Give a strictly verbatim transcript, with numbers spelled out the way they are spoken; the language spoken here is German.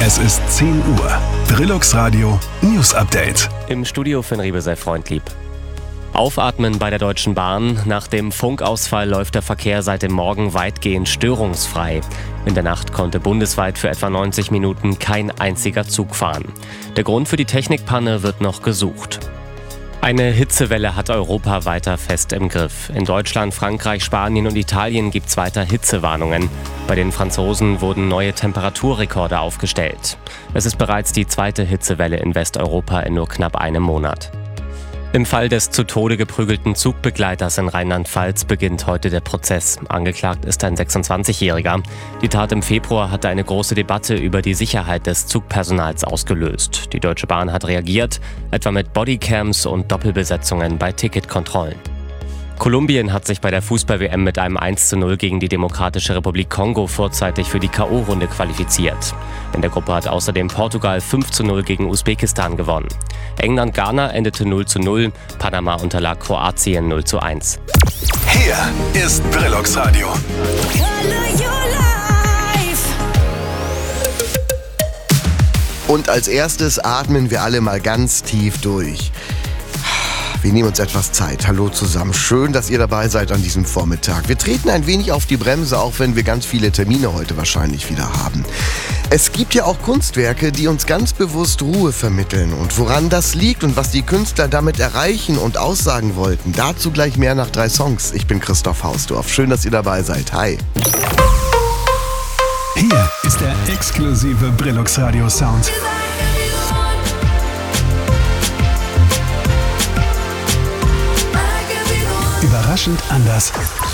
Es ist zehn Uhr. Brillux Radio News Update. Im Studio Finn Riebe sei freundlieb. Aufatmen bei der Deutschen Bahn. Nach dem Funkausfall läuft der Verkehr seit dem Morgen weitgehend störungsfrei. In der Nacht konnte bundesweit für etwa neunzig Minuten kein einziger Zug fahren. Der Grund für die Technikpanne wird noch gesucht. Eine Hitzewelle hat Europa weiter fest im Griff. In Deutschland, Frankreich, Spanien und Italien gibt es weiter Hitzewarnungen. Bei den Franzosen wurden neue Temperaturrekorde aufgestellt. Es ist bereits die zweite Hitzewelle in Westeuropa in nur knapp einem Monat. Im Fall des zu Tode geprügelten Zugbegleiters in Rheinland-Pfalz beginnt heute der Prozess. Angeklagt ist ein sechsundzwanzigjähriger. Die Tat im Februar hatte eine große Debatte über die Sicherheit des Zugpersonals ausgelöst. Die Deutsche Bahn hat reagiert, etwa mit Bodycams und Doppelbesetzungen bei Ticketkontrollen. Kolumbien hat sich bei der Fußball-W M mit einem eins zu null gegen die Demokratische Republik Kongo vorzeitig für die K O-Runde qualifiziert. In der Gruppe hat außerdem Portugal fünf zu null gegen Usbekistan gewonnen. England-Ghana endete null zu null, Panama unterlag Kroatien null zu eins. Hier ist Brillux Radio. Und als erstes atmen wir alle mal ganz tief durch. Wir nehmen uns etwas Zeit. Hallo zusammen. Schön, dass ihr dabei seid an diesem Vormittag. Wir treten ein wenig auf die Bremse, auch wenn wir ganz viele Termine heute wahrscheinlich wieder haben. Es gibt ja auch Kunstwerke, die uns ganz bewusst Ruhe vermitteln. Und woran das liegt und was die Künstler damit erreichen und aussagen wollten, dazu gleich mehr nach drei Songs. Ich bin Christoph Hausdorf. Schön, dass ihr dabei seid. Hi. Hier ist der exklusive Brillux Radio Sound. Überraschend anders.